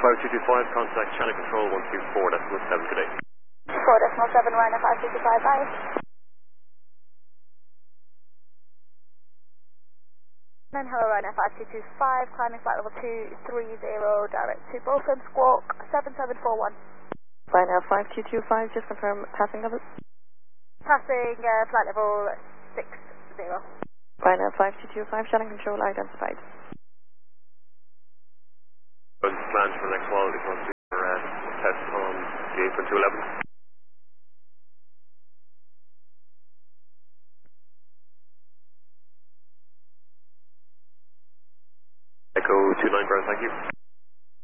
5225, contact channel control 124.7 today. 4.7, Ryanair 5225, bye. And hello, Ryanair 5225, climbing flight level 230, direct to Bolton, Squawk 7741. Ryanair 5225, just confirm passing level. Passing flight level 60. Ryanair 5225, channel control identified. Plans for the next wall, this one's for test on the 8.211. Echo 29 ground, thank you.